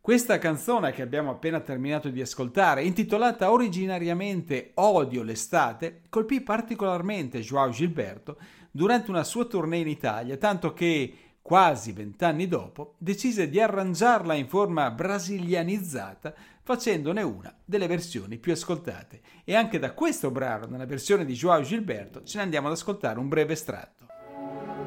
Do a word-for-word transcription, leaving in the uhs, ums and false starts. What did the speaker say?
Questa canzone che abbiamo appena terminato di ascoltare, intitolata originariamente Odio l'estate, colpì particolarmente João Gilberto durante una sua tournée in Italia, tanto che, quasi vent'anni dopo, decise di arrangiarla in forma brasilianizzata, facendone una delle versioni più ascoltate. E anche da questo brano, nella versione di João Gilberto, ce ne andiamo ad ascoltare un breve estratto.